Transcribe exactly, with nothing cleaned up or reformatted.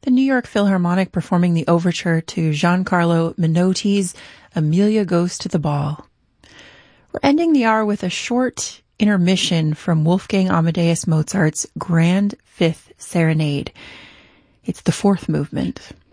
the New York Philharmonic performing the overture to Giancarlo Menotti's Amelia Goes to the Ball. We're ending the hour with a short intermission from Wolfgang Amadeus Mozart's Grand Fifth Serenade. It's the fourth movement.